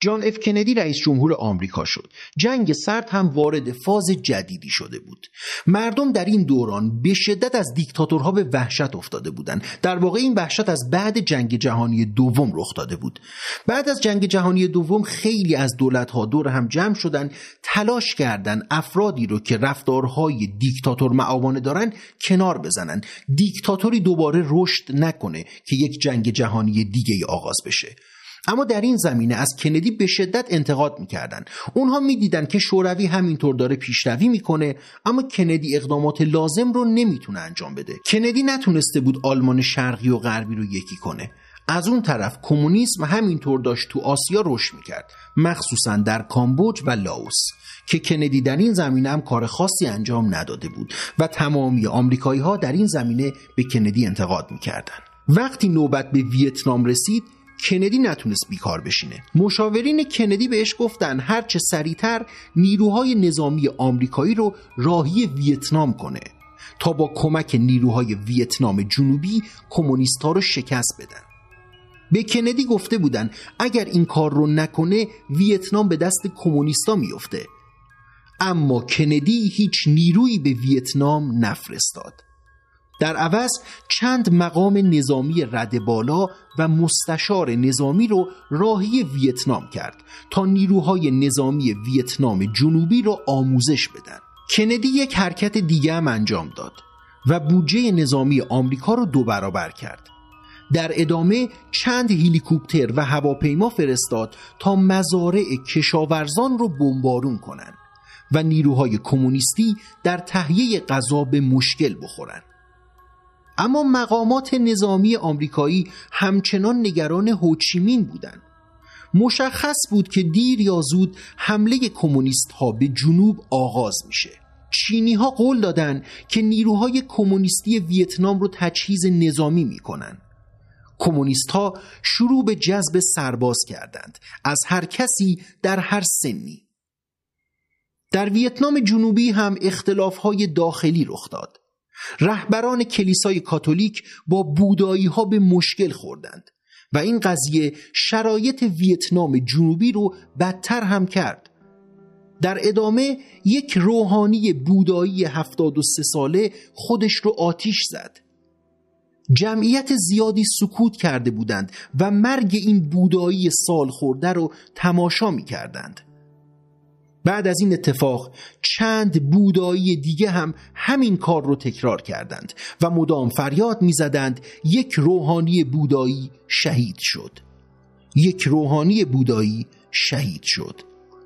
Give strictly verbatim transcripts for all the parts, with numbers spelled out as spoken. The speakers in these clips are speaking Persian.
جان اف کندی رئیس جمهور آمریکا شد. جنگ سرد هم وارد فاز جدیدی شده بود. مردم در این دوران به شدت از دیکتاتورها به وحشت افتاده بودند. در واقع این وحشت از بعد جنگ جهانی دوم رخ داده بود. بعد از جنگ جهانی دوم خیلی از دولت‌ها دور هم جمع شدن، تلاش کردن افرادی رو که رفتارهای دیکتاتور معابانه دارن کنار بزنن. دیکتاتوری دوباره رشد نکنه که یک جنگ جهانی دیگه ای آغاز بشه. اما در این زمینه از کندی به شدت انتقاد میکردن. اونها میدیدن که شوروی همینطور داره پیشروی میکنه، اما کندی اقدامات لازم رو نمیتونه انجام بده. کندی نتونسته بود آلمان شرقی و غربی رو یکی کنه. از اون طرف کمونیسم همینطور داشت تو آسیا رشد میکرد، مخصوصا در کامبوج و لاوس که کندی در این زمینه هم کار خاصی انجام نداده بود و تمامی آمریکایی ها در این زمینه به کندی انتقاد میکردن. وقتی نوبت به ویتنام رسید، کندی نتونست بیکار بشینه. مشاورین کندی بهش گفتن هرچه سریعتر نیروهای نظامی آمریکایی رو راهی ویتنام کنه تا با کمک نیروهای ویتنام جنوبی کمونیست‌ها رو شکست بدن. به کندی گفته بودن اگر این کار رو نکنه ویتنام به دست کمونیستا میفته. اما کندی هیچ نیرویی به ویتنام نفرستاد. در عوض چند مقام نظامی رده بالا و مستشار نظامی رو راهی ویتنام کرد تا نیروهای نظامی ویتنام جنوبی رو آموزش بدن. کندی یک حرکت دیگه هم انجام داد و بودجه نظامی آمریکا رو دو برابر کرد. در ادامه چند هلیکوپتر و هواپیما فرستاد تا مزارع کشاورزان رو بمبارون کنن و نیروهای کمونیستی در تهیه غذا به مشکل بخورن. اما مقامات نظامی آمریکایی همچنان نگران هوچیمین بودند. مشخص بود که دیر یا زود حمله کمونیست ها به جنوب آغاز میشه. چینی ها قول دادن که نیروهای کمونیستی ویتنام رو تجهیز نظامی میکنن. کمونیست ها شروع به جذب سرباز کردند، از هر کسی در هر سنی. در ویتنام جنوبی هم اختلاف های داخلی رخ داد. رهبران کلیسای کاتولیک با بودایی ها به مشکل خوردند و این قضیه شرایط ویتنام جنوبی رو بدتر هم کرد. در ادامه یک روحانی بودایی هفتاد و سه ساله خودش رو آتیش زد. جمعیت زیادی سکوت کرده بودند و مرگ این بودایی سال خورده رو تماشا می کردند. بعد از این اتفاق چند بودایی دیگه هم همین کار رو تکرار کردند و مدام فریاد می زدند یک روحانی بودایی شهید شد. یک روحانی بودایی شهید شد.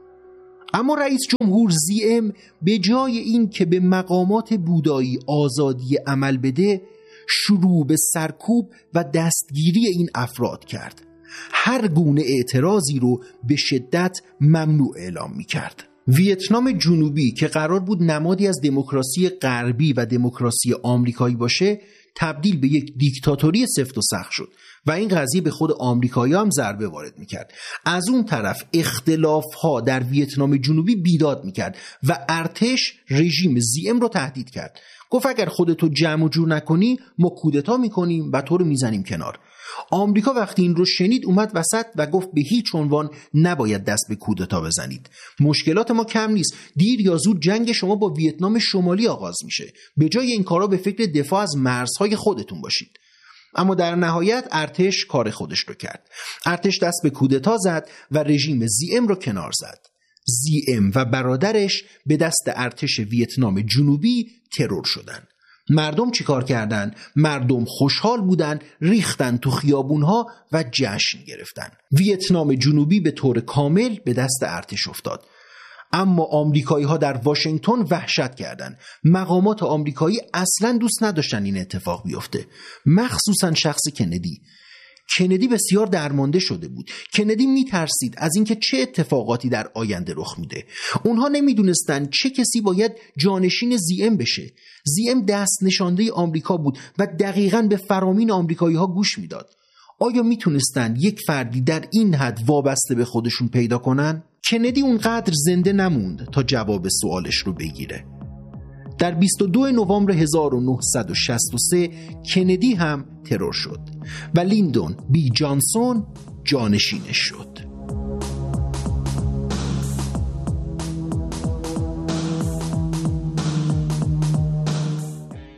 اما رئیس جمهور زیم به جای این که به مقامات بودایی آزادی عمل بده، شروع به سرکوب و دستگیری این افراد کرد. هر گونه اعتراضی رو به شدت ممنوع اعلام می کرد. ویتنام جنوبی که قرار بود نمادی از دموکراسی غربی و دموکراسی آمریکایی باشه، تبدیل به یک دیکتاتوری سفت و سخت شد و این قضیه به خود آمریکایی هم ضربه وارد میکرد. از اون طرف اختلافها در ویتنام جنوبی بیداد میکرد و ارتش رژیم زیم رو تهدید کرد. گفت اگر خودتو جمع و جور نکنی ما کودتا میکنیم و تو رو میزنیم کنار. آمریکا وقتی این رو شنید اومد وسط و گفت به هیچ عنوان نباید دست به کودتا بزنید. مشکلات ما کم نیست، دیر یا زود جنگ شما با ویتنام شمالی آغاز میشه. به جای این کارا به فکر دفاع از مرزهای خودتون باشید. اما در نهایت ارتش کار خودش رو کرد. ارتش دست به کودتا زد و رژیم زیم رو کنار زد. زیم و برادرش به دست ارتش ویتنام جنوبی ترور شدن. مردم چیکار کردن؟ مردم خوشحال بودن، ریختن تو خیابونها و جشن گرفتن. ویتنام جنوبی به طور کامل به دست ارتش افتاد. اما آمریکایی ها در واشنگتن وحشت کردند. مقامات آمریکایی اصلا دوست نداشتن این اتفاق بیفته، مخصوصا شخص کندی. کندی بسیار درمانده شده بود. کندی میترسید از اینکه چه اتفاقاتی در آینده رخ میده. اونها نمیدونستن چه کسی باید جانشین زیم بشه. زیم دست نشانده آمریکا بود و دقیقاً به فرامین آمریکایی ها گوش میداد. آیا میتونستن یک فردی در این حد وابسته به خودشون پیدا کنن؟ کندی اونقدر زنده نموند تا جواب سوالش رو بگیره. در بیست و دوم نوامبر هزار و نهصد و شصت و سه کندی هم ترور شد و لیندون بی جانسون جانشینش شد.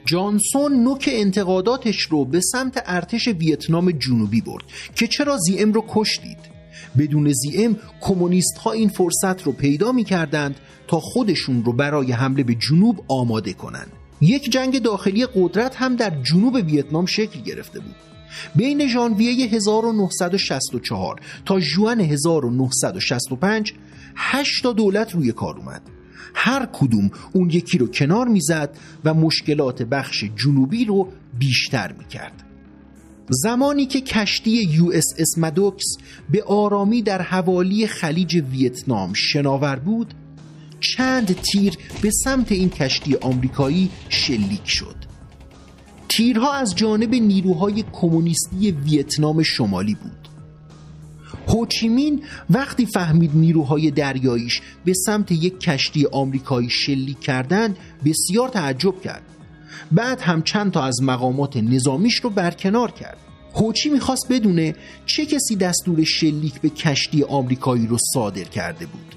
جانسون نوک انتقاداتش رو به سمت ارتش ویتنام جنوبی برد که چرا زی‌ام رو کشتید؟ بدون زی‌ام کمونیست ها این فرصت رو پیدا می کردند تا خودشون رو برای حمله به جنوب آماده کنند. یک جنگ داخلی قدرت هم در جنوب ویتنام شکل گرفته بود. بین ژانویه هزار و نهصد و شصت و چهار تا ژوئن هزار و نهصد و شصت و پنج هشت تا دولت روی کار اومد. هر کدوم اون یکی رو کنار میزد و مشکلات بخش جنوبی رو بیشتر میکرد. زمانی که کشتی یو اس اس مادوکس به آرامی در حوالی خلیج ویتنام شناور بود، چند تیر به سمت این کشتی آمریکایی شلیک شد. تیرها از جانب نیروهای کمونیستی ویتنام شمالی بود. هوچیمین وقتی فهمید نیروهای دریاییش به سمت یک کشتی آمریکایی شلیک کردند بسیار تعجب کرد. بعد هم چند تا از مقامات نظامیش رو برکنار کرد. هوچی میخواست بدونه چه کسی دستور شلیک به کشتی آمریکایی رو صادر کرده بود.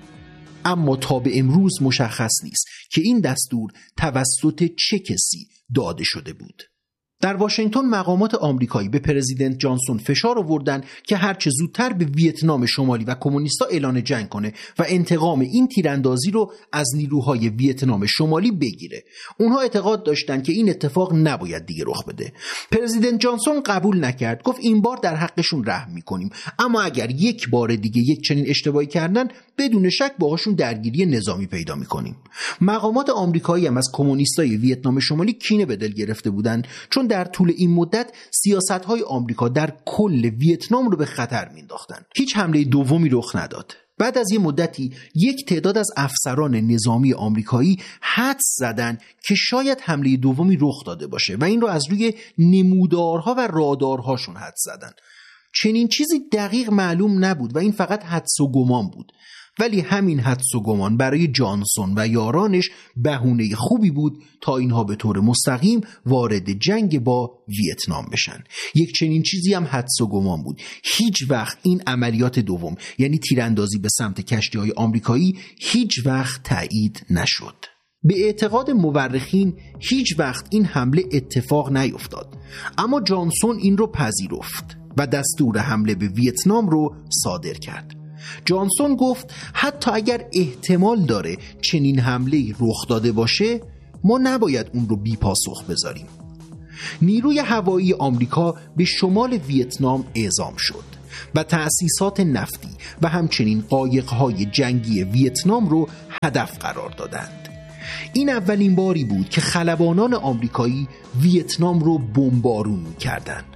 اما تا به امروز مشخص نیست که این دستور توسط چه کسی داده شده بود. در واشنگتن مقامات آمریکایی به پرزیدنت جانسون فشار آوردن که هرچه زودتر به ویتنام شمالی و کمونیستا اعلان جنگ کنه و انتقام این تیراندازی رو از نیروهای ویتنام شمالی بگیره. اونها اعتقاد داشتن که این اتفاق نباید دیگه رخ بده. پرزیدنت جانسون قبول نکرد، گفت این بار در حقشون رحم میکنیم، اما اگر یک بار دیگه یک چنین اشتباهی کردن بدون شک باهاشون درگیری نظامی پیدا میکنیم. مقامات آمریکایی هم از کمونیستای ویتنام شمالی کینه به دل گرفته بودن، چون در طول این مدت سیاست‌های آمریکا در کل ویتنام رو به خطر مینداختن. هیچ حمله دومی رخ نداد. بعد از یه مدتی یک تعداد از افسران نظامی آمریکایی حدس زدن که شاید حمله دومی رخ داده باشه و این رو از روی نمودارها و رادارهاشون حدس زدن. چنین چیزی دقیق معلوم نبود و این فقط حدس و گمان بود. ولی همین حدس و گمان برای جانسون و یارانش بهونه خوبی بود تا اینها به طور مستقیم وارد جنگ با ویتنام بشن. یک چنین چیزی هم حدس و گمان بود. هیچ وقت این عملیات دوم، یعنی تیراندازی به سمت کشتی‌های آمریکایی، هیچ وقت تایید نشد. به اعتقاد مورخین هیچ وقت این حمله اتفاق نیفتاد، اما جانسون این رو پذیرفت و دستور حمله به ویتنام رو صادر کرد. جانسون گفت حتی اگر احتمال داره چنین حمله‌ای رخ داده باشه، ما نباید اون رو بی پاسخ بذاریم. نیروی هوایی آمریکا به شمال ویتنام اعزام شد و تأسیسات نفتی و همچنین قایق‌های جنگی ویتنام رو هدف قرار دادند. این اولین باری بود که خلبانان آمریکایی ویتنام رو بمبارون می‌کردند.